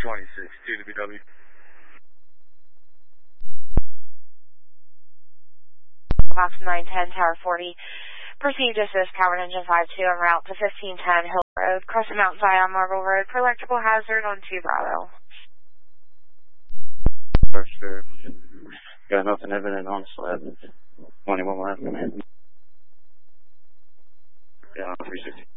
2BW. Box 910, Tower 40. Proceed to assist Power Engine 52 en route to 1510 Hill Road, Crescent Mountain Zion Marble Road for electrical hazard on 2 Bravo. For sure. Got nothing evident on slab. 21 last command. Yeah, 360.